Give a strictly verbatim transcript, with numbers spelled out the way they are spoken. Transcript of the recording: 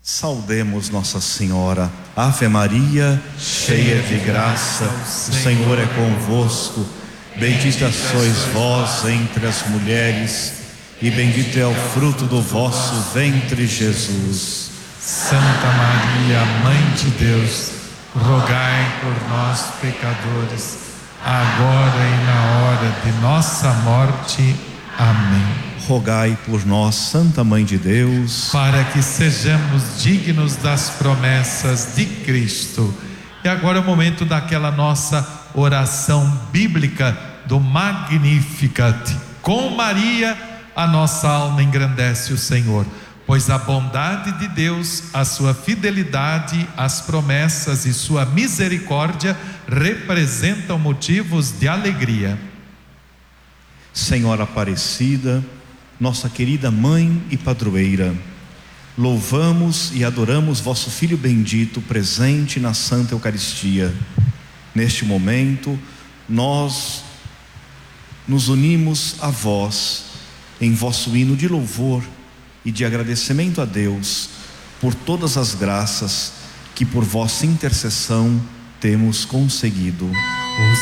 Saudemos Nossa Senhora. Ave Maria, cheia de graça, o Senhor é convosco. Bendita sois vós entre as mulheres, e bendito é o fruto do vosso ventre, Jesus. Santa Maria, Mãe de Deus, rogai por nós, pecadores, agora e na hora de nossa morte. Amém. Rogai por nós, Santa Mãe de Deus, para que sejamos dignos das promessas de Cristo. E agora é o momento daquela nossa oração bíblica do Magnificat. Com Maria, a nossa alma engrandece o Senhor, pois a bondade de Deus, a sua fidelidade, as promessas e sua misericórdia representam motivos de alegria. Senhora Aparecida, nossa querida mãe e padroeira, louvamos e adoramos vosso Filho bendito presente na Santa Eucaristia. Neste momento, nós nos unimos a vós em vosso hino de louvor e de agradecimento a Deus por todas as graças que por vossa intercessão temos conseguido.